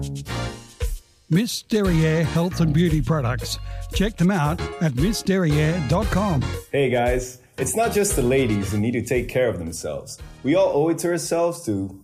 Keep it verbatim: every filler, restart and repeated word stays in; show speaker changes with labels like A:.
A: Miss Derriere Health and Beauty Products. Check them out at miss derriere dot com.
B: Hey guys, it's not just the ladies who need to take care of themselves. We all owe it to ourselves to